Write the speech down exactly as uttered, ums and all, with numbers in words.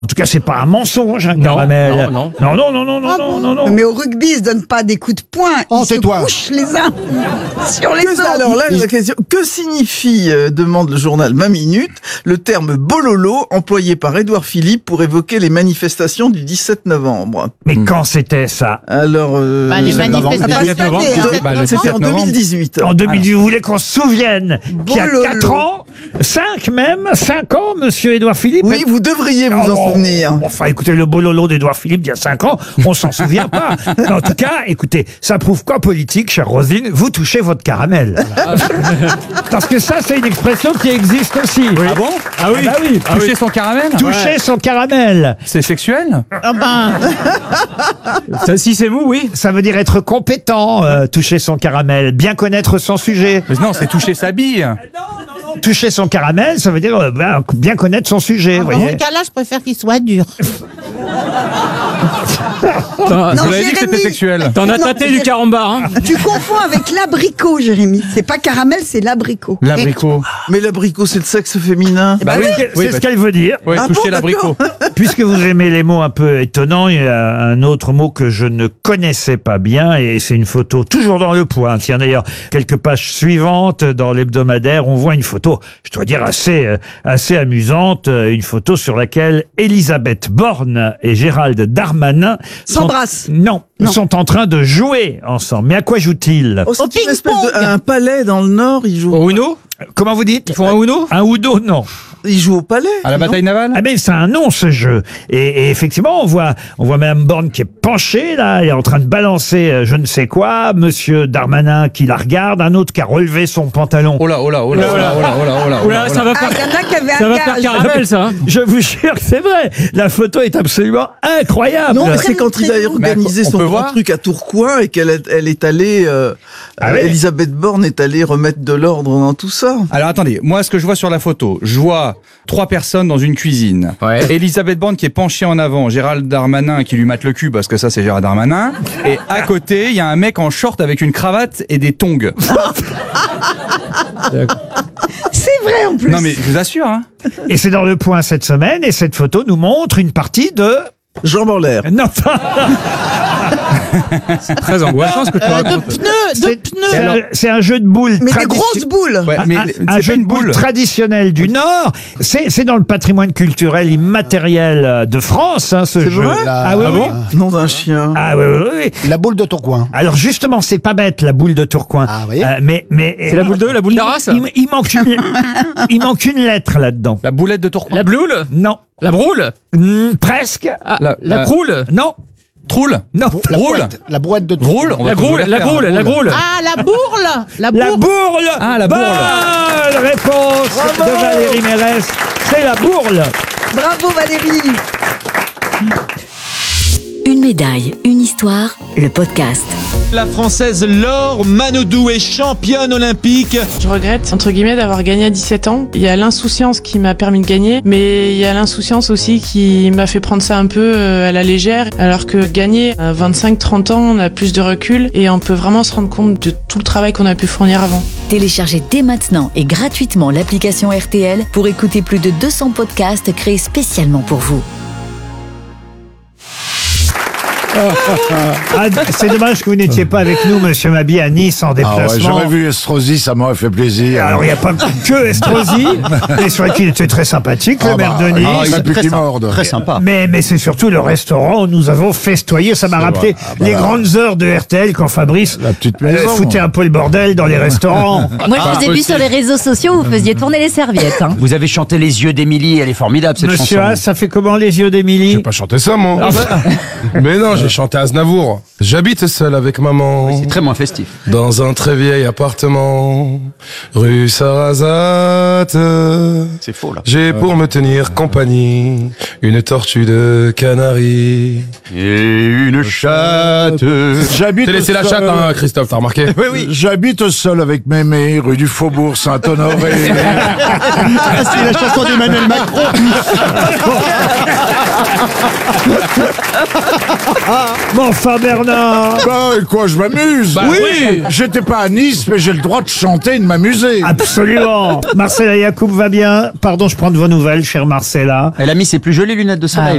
En tout cas, c'est pas un mensonge, un caramel. non, non, non, non, non, non, Ah non, bon non, non. Mais au rugby, ils se donnent pas des coups de poing. Oh, ils se tais-toi. couchent les uns sur les Que- autres. alors là, la question, que signifie, euh, demande le journal Ma Minute, le terme bololo employé par Édouard Philippe pour évoquer les manifestations du dix-sept novembre? Mais quand c'était ça? Alors, euh, Bah, les manifestations. Pas novembre, cette année, bah, le c'était en dix-sept novembre. deux mille dix-huit. En deux mille dix, vous voulez qu'on se souvienne qu'il y a Bololo. quatre ans, cinq même, cinq ans, monsieur Édouard Philippe. Oui, vous devriez vous Oh, en souvenir. Enfin, écoutez, le bololo d'Édouard Philippe d'il y a cinq ans, on s'en souvient pas. Mais en tout cas, écoutez, ça prouve quoi politique, chère Roselyne? Vous touchez votre caramel. Parce que ça, c'est une expression qui existe aussi. Ah bon? Ah oui, Ah bah oui. Toucher son caramel? Toucher son caramel. C'est sexuel? Ah ben, Ça, si c'est vous, oui. Ça veut dire être compétent, euh, toucher son caramel, bien connaître son sujet. Mais non, c'est toucher sa bille. Toucher son caramel, ça veut dire euh, ben, bien connaître son sujet, vous dans voyez. ce cas-là, je préfère qu'il soit dur. Non, Vous avez dit que c'était Jérémy. sexuel. T'en as tâté du carambar, hein. Tu confonds avec l'abricot, Jérémy. C'est pas caramel, c'est l'abricot. L'abricot. Mais l'abricot, c'est le sexe féminin. Bah oui, C'est oui, ce bah, qu'elle veut dire. oui, Ah toucher bon, l'abricot. Puisque vous aimez les mots un peu étonnants, il y a un autre mot que je ne connaissais pas bien et c'est une photo toujours dans Le Point. Tiens d'ailleurs, quelques pages suivantes dans l'hebdomadaire, on voit une photo, je dois dire assez euh, assez amusante, euh, une photo sur laquelle Elisabeth Borne et Gérald Darmanin sont- S'embrassent. Non, Non. sont en train de jouer ensemble. Mais à quoi jouent-ils? Oh, c'est Au une espèce ping-pong. de, un palais dans le Nord, ils jouent, Au Uno? Comment vous dites? Ils font un Uno? Un Udo, non. ils jouent au palais. À la non bataille navale? Ah mais c'est un nom ce jeu. Et, et effectivement, on voit, on voit Madame Borne qui est penchée là, elle est en train de balancer euh, je ne sais quoi. Monsieur Darmanin qui la regarde, un autre qui a relevé son pantalon. Oh là, oh là, oh là, oh là, oh là, oh là, oh là, oh Oula, là. ça va Ah, faire, il y en a qui avaient ça un va faire gage. caramel, ça. hein. Je vous jure que c'est vrai. La photo est absolument incroyable. Non, mais très c'est quand il a très organisé on son peut grand voir truc à Tourcoing et qu'elle est, elle est allée, euh, Ah euh, oui. Elisabeth Borne est allée remettre de l'ordre dans tout ça. Alors attendez, moi ce que je vois sur la photo, je vois trois personnes dans une cuisine. Ouais. Elisabeth Borne qui est penchée en avant, Gérald Darmanin qui lui mate le cul parce que ça c'est Gérald Darmanin. Et à côté, il y a un mec en short avec une cravate et des tongs. C'est vrai en plus. Non mais je vous assure, hein. Et c'est dans Le Point cette semaine. Et cette photo nous montre une partie de. Jambes en l'air. Non, Très angoissant ce que tu Euh, de racontes. pneus, de c'est c'est un, pneus. c'est un jeu de boules. Mais des tradition- grosses boules. Ouais, mais un, c'est un pas jeu une de boules boule. traditionnel du Nord. C'est c'est dans le patrimoine culturel immatériel euh, de France, hein, ce C'est jeu. vrai Ah oui, Ah oui. bon Nom d'un chien. Ah oui, oui, oui. La boule de Tourcoing. Alors justement, c'est pas bête la boule de Tourcoing. Ah, vous voyez. Euh, mais mais C'est la boule deux, la boule d'Arras? il, il manque une il manque une lettre là-dedans. La boulette de Tourcoing. La bloule? Non. La broule? Hmm, presque. Ah, La- la la- croule? Non. Troule. Non. La Roule. brouette, la brouette de Tourcoing. Roule. On va La tous vous groule, la faire, groule, hein. la groule. Ah, la bourle. La La bourle. bourle. Ah, la bourle. Bonne réponse Bravo. de Valérie Mérès. C'est la bourle. Bravo Valérie. Une médaille, une histoire, le podcast. La Française Laure Manodou est championne olympique. Je regrette, entre guillemets, d'avoir gagné à dix-sept ans. Il y a l'insouciance qui m'a permis de gagner, mais il y a l'insouciance aussi qui m'a fait prendre ça un peu euh, à la légère, alors que gagner à vingt-cinq trente ans, on a plus de recul et on peut vraiment se rendre compte de tout le travail qu'on a pu fournir avant. Téléchargez dès maintenant et gratuitement l'application R T L pour écouter plus de deux cents podcasts créés spécialement pour vous. Ah, c'est dommage que vous n'étiez pas avec nous, monsieur Mabie, à Nice en Ah ouais, déplacement. j'aurais vu Estrosi, ça m'aurait fait plaisir. Alors, il n'y a pas que Estrosi, et c'est vrai qu'il était très sympathique, le Ah maire bah, de Nice. ah, il a plus qu'il morde. Très sympa. Mais, mais c'est surtout le restaurant où nous avons festoyé. Ça m'a C'est rappelé vrai. Ah bah les là. grandes heures de R T L quand Fabrice La petite euh, maison. foutait un peu le bordel dans les restaurants. Moi, je vous ai vu sur les réseaux sociaux, vous faisiez tourner les serviettes. Hein. Vous avez chanté Les yeux d'Émilie, elle est formidable cette Monsieur chanson. Haas, ça fait comment les yeux J'ai d'Émilie? pas chanté ça, moi. Mais non, j'ai chanté Aznavour. J'habite seul avec maman. C'est très moins festif. Dans un très vieil appartement, rue Sarrazate. C'est faux là. J'ai pour me tenir compagnie une tortue de Canaries. Et une chatte. J'habite T'es laissé la seul- chatte, hein, Christophe, t'as remarqué? Oui, oui. J'habite seul avec Mémé, rue du Faubourg Saint-Honoré. C'est la chanson d'Emmanuel Macron. Bon, enfin, Bernard. Bah, et quoi, je m'amuse. Bah oui. J'étais pas à Nice, mais j'ai le droit de chanter et de m'amuser. Absolument. Marcella Yacoub va bien. Pardon, je prends de vos nouvelles, chère Marcella. Elle a mis ses plus jolies lunettes de soleil.